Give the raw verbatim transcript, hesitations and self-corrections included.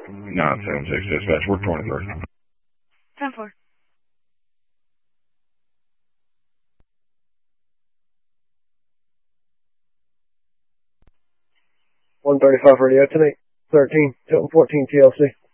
nine seven six dispatch. We're twenty-three. ten four. one thirty-five radio tonight. thirteen, Tilton fourteen T L C.